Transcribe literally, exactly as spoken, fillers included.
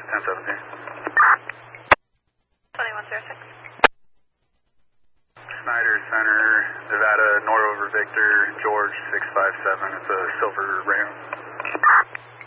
ten seventeen. twenty-one zero six. Snyder Center, Nevada, Nordover Victor, George six five seven. It's a silver Ram.